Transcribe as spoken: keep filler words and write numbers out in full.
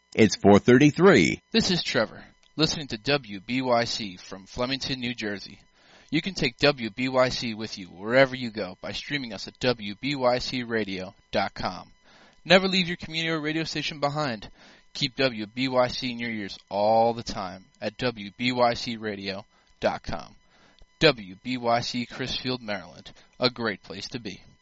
It's four thirty-three. This is Trevor, listening to W B Y C from Flemington, New Jersey. You can take W B Y C with you wherever you go by streaming us at W B Y C radio dot com. Never leave your community or radio station behind. Keep W B Y C in your ears all the time at W B Y C radio dot com. W B Y C Crisfield, Maryland, a great place to be.